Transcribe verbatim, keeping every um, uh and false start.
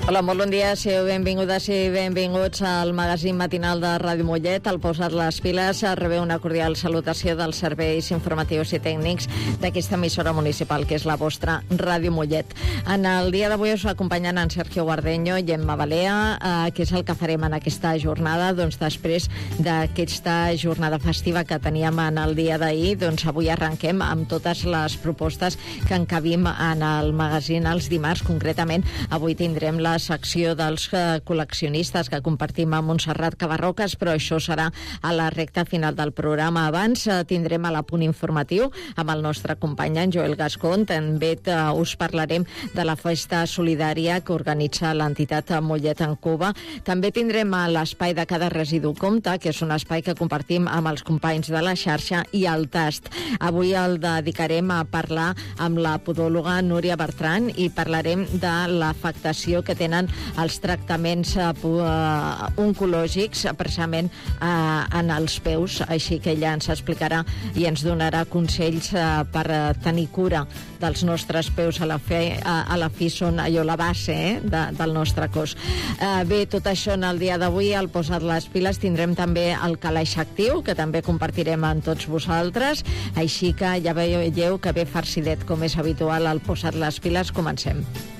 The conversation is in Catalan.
Hola, molt bon dia, sigueu benvingudes i benvinguts al magazín matinal de Ràdio Mollet. Al posar les piles rebeu una cordial salutació dels serveis informatius i tècnics d'aquesta emissora municipal, que és la vostra Ràdio Mollet. En el dia d'avui us acompanyen en Sergio Guardeño i Emma Balea, eh, que és el que farem en aquesta jornada. Doncs després d'aquesta jornada festiva que teníem en el dia d'ahir, doncs avui arrenquem amb totes les propostes que encabim en el magazín els dimarts. Concretament, avui tindrem la secció dels eh, col·leccionistes que compartim amb Montserrat Cabarroques, però això serà a la recta final del programa. Abans eh, tindrem a l'apunt informatiu amb el nostre company en Joel Gascon. També eh, us parlarem de la festa solidària que organitza l'entitat Mollet en Cuba. També tindrem a l'espai de Cada residu compta, que és un espai que compartim amb els companys de la xarxa, i el tast. Avui el dedicarem a parlar amb la podòloga Núria Bertran i parlarem de l'afectació que tenen els tractaments eh, oncològics precisament eh, en els peus, així que ella ens explicarà i ens donarà consells eh, per eh, tenir cura dels nostres peus. A la, fe, a, a la fi són allò la base eh, de, del nostre cos. Eh, bé, tot això en el dia d'avui, al posat les piles, tindrem també el calaix actiu, que també compartirem amb tots vosaltres, així que ja veieu que ve farcidet, com és habitual al posat les piles. Comencem.